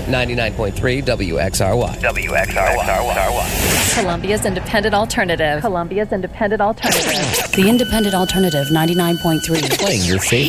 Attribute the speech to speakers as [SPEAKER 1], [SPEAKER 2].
[SPEAKER 1] 99.3 WXRY.
[SPEAKER 2] Columbia's Independent Alternative.
[SPEAKER 3] Columbia's Independent Alternative.
[SPEAKER 4] The Independent Alternative 99.3.
[SPEAKER 1] Playing your favorite